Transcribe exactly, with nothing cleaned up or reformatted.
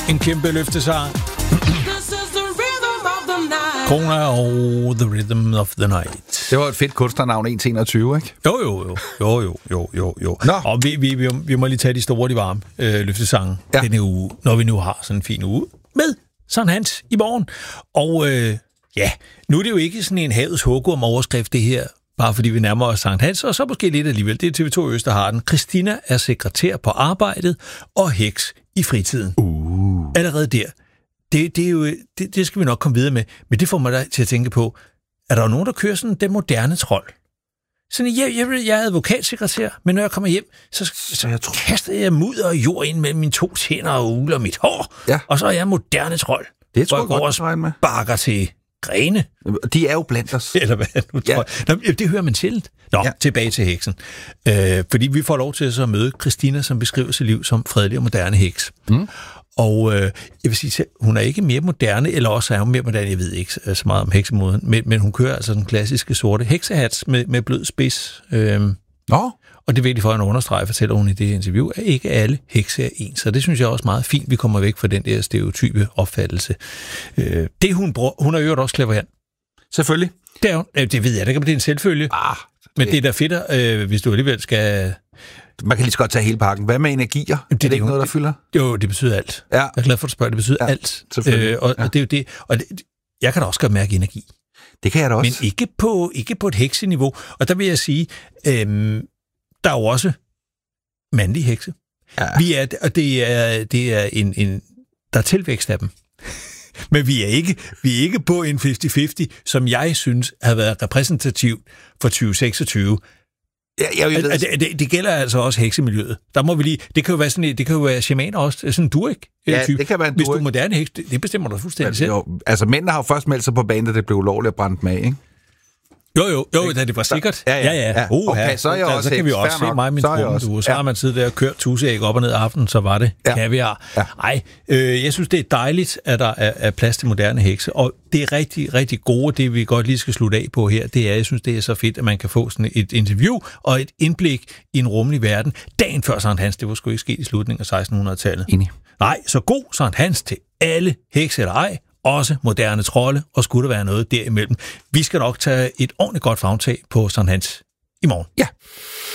En kæmpe løftesang. Kona og The Rhythm of the Night. Det var et fedt kunstnernavn, en til enogtyve, ikke? Jo, jo, jo, jo, jo, jo, jo, jo. Nå. Og vi, vi, vi, vi må lige tage de store, de varme øh, løftesange ja. denne uge, når vi nu har sådan en fin uge med Sankt Hans i morgen. Og øh, ja, nu er det jo ikke sådan en havets hugorm overskrift, det her, bare fordi vi nærmer os Sankt Hans, og så måske lidt alligevel. Det er T V to Øst, der har den. Christina er sekretær på arbejdet og heks i fritiden. Uh. Allerede der. Det, det, er jo, det, det skal vi nok komme videre med, men det får mig da til at tænke på, er der nogen, der kører sådan den moderne trold? Sådan, jeg, jeg, jeg er advokatsekretær, men når jeg kommer hjem, så, så jeg tror... kaster jeg mudder og jord ind mellem mine to tænder og uler mit hår, ja. Og så er jeg moderne trold. Det tror jeg, jeg godt, går og bakker til grene. De er jo blandt os. Eller hvad nu tror ja. jeg. Nå, det hører man sjældent. Nå, ja. Tilbage til heksen. Øh, fordi vi får lov til så at møde Christina, som beskriver sit liv som fredelig og moderne heks. Mm. Og øh, jeg vil sige, hun er ikke mere moderne, eller også er hun mere moderne, jeg ved ikke så meget om heksemoden, men, men hun kører altså den klassiske sorte heksehat med, med blød spids. Øh, Nå. Og det er vigtigt for at understrege, fortæller hun i det interview, at ikke alle hekse er ens. Så det synes jeg også meget fint, vi kommer væk fra den der stereotype opfattelse. Øh, det hun bruger, hun er jo også klaverant. Selvfølgelig. Det, er jo, det ved jeg, det kan blive en selvfølge. Ah, det... Men det er da fedt, øh, hvis du alligevel skal... Man kan lige så godt tage hele pakken. Hvad med energier? Det, er det, det ikke noget, der fylder? Jo, det betyder alt. Ja. Jeg er glad for, at du spørger. Det betyder ja, alt. Øh, og, ja. og det er jo det. Og det, jeg kan da også godt mærke energi. Det kan jeg da også. Men ikke på, ikke på et hekseniveau. Og der vil jeg sige, øhm, der er jo også mandlige hekse. Ja. Vi er, og det er, det er en, en... Der er tilvækst af dem. Men vi er ikke, vi er ikke på en halvtreds halvtreds, som jeg synes har været repræsentativ for tyve seksogtyve. Ja, jeg ved. Det, det, det gælder altså også heksemiljøet. Der må vi lige, det kan jo være sådan, det kan jo være shamaner også, sådan en durik. Ja, type. Det kan være en durik. Hvis du er moderne heks, det, det bestemmer du fuldstændig selv. Jo, altså mændene har jo først meldt sig på banen, da det blev ulovligt at brænde med, ikke? Jo, jo, jo, da det var sikkert. Ja, ja. ja. Uh, okay, så er jeg så, også så kan vi også se mig og min trumme. Så har man siddet der og kørt tusiæg op og ned af aftenen, så var det ja. kaviar. Ja. Ej, øh, jeg synes, det er dejligt, at der er, er plads til moderne hekse, og det er rigtig, rigtig gode, det vi godt lige skal slutte af på her, det er, jeg synes, det er så fedt, at man kan få sådan et interview og et indblik i en rummelig verden. Dagen før Sankt Hans, det var sgu ikke sket i slutningen af sekstenhundredetallet. Enig. Nej, så god Sankt Hans til alle hekse eller ej, også moderne trolde, og skulle der være noget derimellem. Vi skal nok tage et ordentligt godt favntag på Sankt Hans i morgen. Ja.